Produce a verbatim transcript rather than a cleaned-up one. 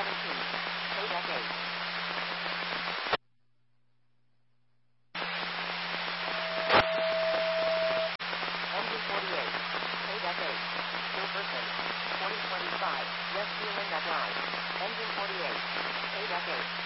seventeen. eight F eight. Engine forty-eight. eight F eight. Still person. forty twenty-five. West Zealand at nine. Engine forty-eight. eight F eight.